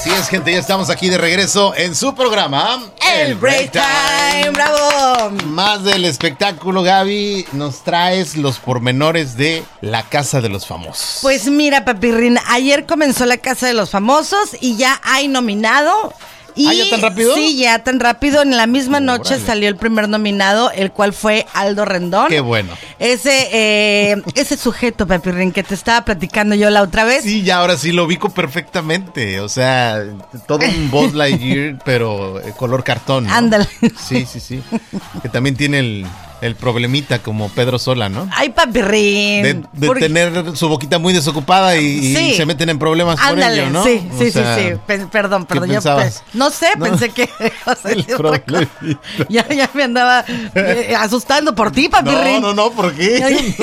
Así es, gente, ya estamos aquí de regreso en su programa El Break Time, bravo. Más del espectáculo, Gaby, nos traes los pormenores de La Casa de los Famosos. Pues mira, Papirrín, ayer comenzó La Casa de los Famosos y ya hay nominado. Y ¿ya tan rápido? Sí, ya tan rápido. En la misma noche Órale. salió el primer nominado, el cual fue Aldo Rendón. Qué bueno. Ese sujeto, Papirrín, que te estaba platicando yo la otra vez. Sí, ya ahora sí lo ubico perfectamente. O sea, todo un Buzz Lightyear, pero color cartón, ¿no? Ándale. Sí. Que también tiene el problemita como Pedro Sola, ¿no? Ay, Papirrín. De tener su boquita muy desocupada y Sí. se meten en problemas Ándale, por ello, ¿no? sí. O sea, Perdón. ¿qué Yo pensabas? no sé, pensé que El problemita. ya me andaba asustando por ti, Papirrín. No, ¿por qué?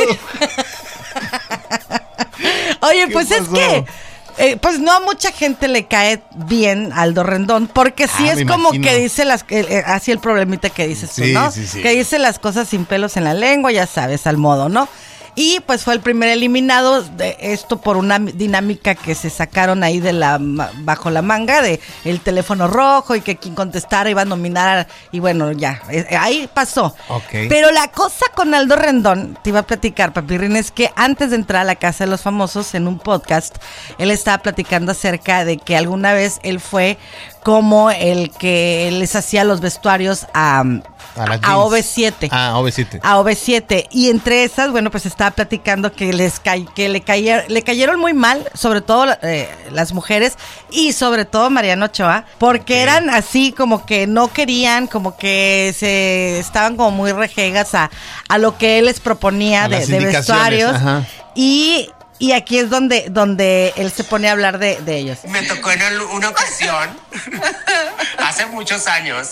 Oye, ¿Qué pues es pasó? que pues no a mucha gente le cae bien Aldo Rendón, porque sí es me como imagino. que dice así el problemita que dices tú, Sí, ¿no? sí. Que dice las cosas sin pelos en la lengua, ya sabes, al modo, ¿no? Y pues fue el primer eliminado de esto por una dinámica que se sacaron ahí bajo la manga de el teléfono rojo y que quien contestara iba a nominar y bueno, ya, ahí pasó. Ok. Pero la cosa con Aldo Rendón, te iba a platicar, Papirrín, es que antes de entrar a La Casa de los Famosos en un podcast, él estaba platicando acerca de que alguna vez él fue como el que les hacía los vestuarios a las jeans. OV7. Ah, OV7. A OV7. Y entre esas, bueno, pues estaba platicando que le cayeron muy mal, sobre todo las mujeres y sobre todo Mariano Ochoa, porque eran así como que no querían, como que se estaban como muy rejegas a lo que él les proponía de vestuarios. Ajá. Y aquí es donde él se pone a hablar de ellos. Me tocó en una ocasión, hace muchos años,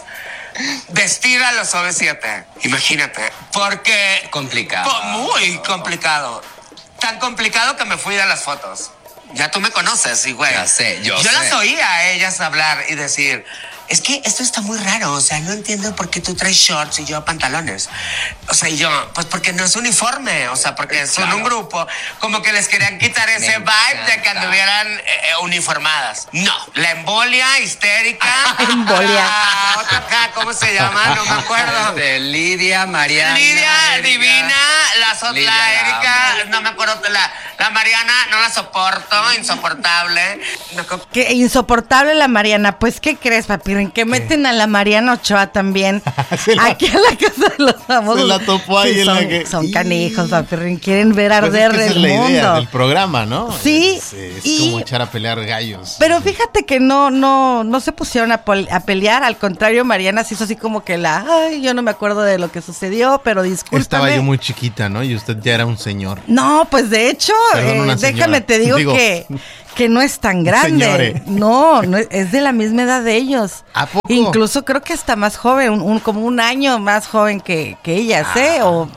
vestir a los OV7. Imagínate. Porque... Complicado. Muy complicado. Tan complicado que me fui de las fotos. Ya tú me conoces, y güey. Ya sé, yo sé. las oía a ellas hablar y decir... Es que esto está muy raro, o sea, no entiendo por qué tú traes shorts y yo pantalones. O sea, y yo, pues porque no es uniforme, o sea, porque son Claro. un grupo, como que les querían quitar ese vibe de que encanta. anduvieran uniformadas. No, la embolia histérica. Embolia. La otra acá, ¿cómo se llama? No me acuerdo. Lidia, Mariana. Lidia, Erika. Divina, Lidia, la la Erika, amo. no me acuerdo, la Mariana, no la soporto, insoportable. No, Qué insoportable la Mariana. Pues, ¿qué crees, Papirrín? Que meten a la Mariana Ochoa también aquí a la Casa de los Famosos. Se la topó ahí en son, la que... son canijos, Papirrín. Quieren ver Pues arder es que esa del es la idea mundo. del programa, ¿no? Sí, Es y- como echar a pelear gallos. Pero fíjate que no se pusieron a pelear. Al contrario, Mariana se hizo así como que ay, yo no me acuerdo de lo que sucedió, pero discúlpame. Estaba yo muy chiquita, ¿no? Y usted ya era un señor. No, pues de hecho, Perdón, una déjame señora. te digo Digo, que no es tan grande. señore. No, es de la misma edad de ellos. ¿A poco? Incluso creo que hasta más joven, como un año más joven que ellas, ¿eh?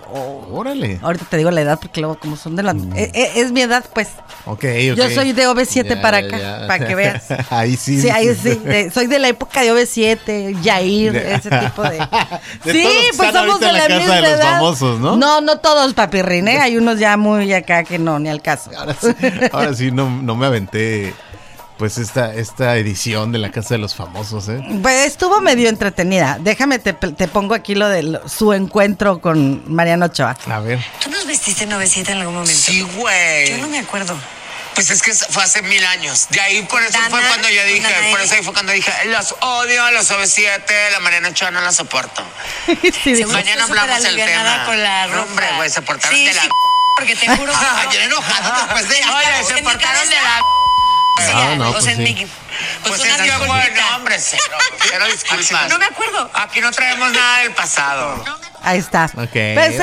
Órale. Ahorita te digo la edad porque luego como son de la... es mi edad, pues. Ok. Yo soy de OV7 Ya, para ya, acá, ya. para que veas. Ahí sí. Sí, ahí sí. Soy de la época de OV7, Yair, ese tipo de... De Sí, todos que pues están somos ahorita de en la la Casa misma de los edad. Famosos, ¿no? No todos, Papirrín, ¿eh? Hay unos ya muy acá que no, ni al caso. Ahora sí no me aventé pues esta edición de La Casa de los Famosos, ¿eh? Pues estuvo medio entretenida. Déjame, te pongo aquí lo de su encuentro con Mariano Ochoa. A ver. ¿Tú nos vestiste en 97 en algún momento? Sí, güey. Yo no me acuerdo. Pues es que fue hace 1000 años. De ahí por eso Dana, fue cuando yo dije, Dana, por eso ahí fue cuando dije, los odio, los OV7, la Mariana Ochoa no la soporto. Sí, dijo. Mañana Estoy hablamos súper del alivianada tema. con la No, ropa. hombre, güey, se portaron Sí, de la... sí, porque te juro que... Ayer enojado después de... Oye, se en mi portaron de cabeza- la... Ah, no, o sea, pues en sí. mi... Pues una es que, disculpita. bueno, hombre, cero disculpas. No me acuerdo. Aquí no traemos nada del pasado. Ahí está. Ok. Pues,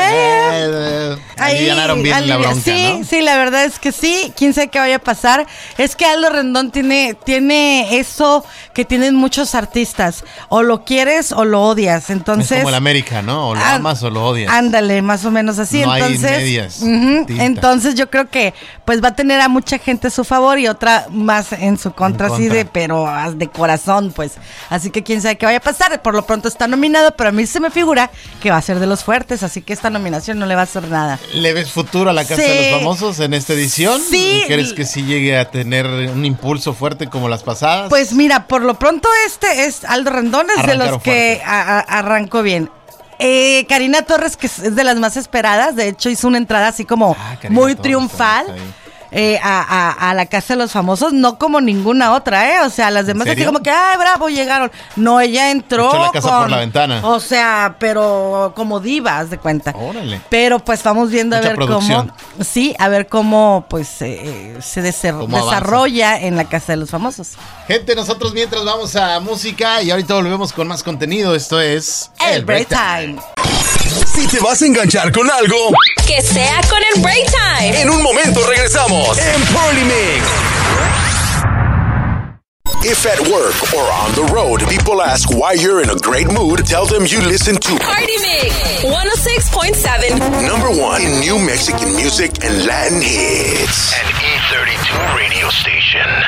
Ahí ganaron bien la bronca, sí, ¿no? sí, la verdad es que sí. Quién sabe qué vaya a pasar. Es que Aldo Rendón tiene eso que tienen muchos artistas. O lo quieres o lo odias. Entonces, Es como el América, ¿no? O lo Ah, amas o lo odias. Ándale, más o menos así. No hay Entonces, medias tintas. entonces yo creo que pues va a tener a mucha gente a su favor y otra más en su contra, En así contra. de, pero de corazón, pues. Así que quién sabe qué vaya a pasar. Por lo pronto está nominado, pero a mí se me figura que va a ser ser de los fuertes, así que esta nominación no le va a hacer nada. ¿Le ves futuro a la Casa Sí. de los Famosos en esta edición? Sí. ¿Crees que sí llegue a tener un impulso fuerte como las pasadas? Pues mira, por lo pronto este es Aldo Rendón, es de Arrancaron los que arrancó bien. Karina Torres, que es de las más esperadas, de hecho hizo una entrada así como Karina muy Torres triunfal. también está ahí. A la Casa de los Famosos, no como ninguna otra, o sea, las demás así serio? como que, ay, bravo, llegaron. No, ella entró Echó la casa por la ventana. O sea, pero como diva, haz de cuenta. Órale. Pero pues vamos viendo Mucha a ver producción. cómo, sí, a ver cómo pues se Cómo avanza. desarrolla en la Casa de los Famosos. Gente, nosotros mientras vamos a música y ahorita volvemos con más contenido. Esto es El Break Time. Si te vas a enganchar con algo, Que sea con el Break Time. en un momento regresamos en Party Mix. If at work or on the road, people ask why you're in a great mood, tell them you listen to Party Mix 106.7. number one in new Mexican music and Latin hits. An E32 radio station.